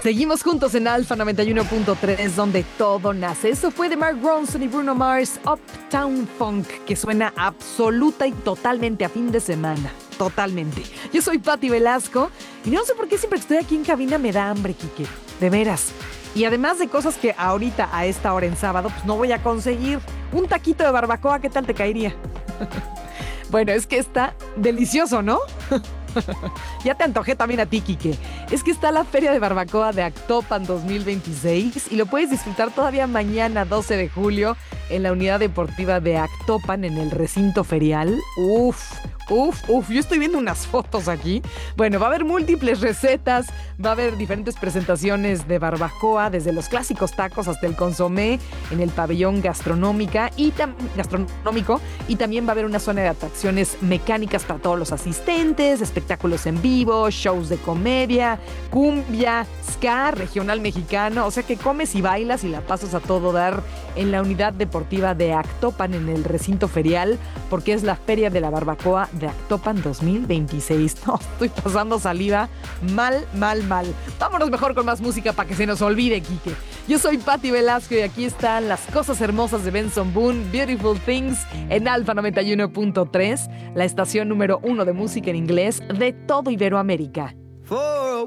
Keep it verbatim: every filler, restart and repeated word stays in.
Seguimos juntos en Alfa noventa y uno punto tres, donde todo nace. Eso fue de Mark Ronson y Bruno Mars, Uptown Funk, que suena absoluta y totalmente a fin de semana. Totalmente. Yo soy Patti Velasco y no sé por qué siempre que estoy aquí en cabina me da hambre, Quique. De veras. Y además de cosas que ahorita a esta hora en sábado pues no voy a conseguir. Un taquito de barbacoa, ¿qué tal te caería? Bueno, es que está delicioso, ¿no? Ya te antojé también a ti, Quique. Es que está la Feria de Barbacoa de Actopan dos mil veintiséis y lo puedes disfrutar todavía mañana, doce de julio, en la unidad deportiva de Actopan, en el recinto ferial. Uf, uf, uf. Yo estoy viendo unas fotos aquí. Bueno, va a haber múltiples recetas, va a haber diferentes presentaciones de barbacoa, desde los clásicos tacos hasta el consomé, en el pabellón gastronómica y tam- gastronómico. Y también va a haber una zona de atracciones mecánicas para todos los asistentes, espectáculos en vivo, shows de comedia, cumbia, ska, regional mexicano. O sea que comes y bailas y la pasas a todo dar en la unidad deportiva de Actopan, en el recinto ferial, porque es la Feria de la Barbacoa de Actopan dos mil veintiséis. No, estoy pasando saliva mal, mal, mal. Vámonos mejor con más música para que se nos olvide, Quique. Yo soy Patti Velasco y aquí están las cosas hermosas de Benson Boone, Beautiful Things, en Alfa noventa y uno punto tres, la estación número uno de música en inglés de todo Iberoamérica. For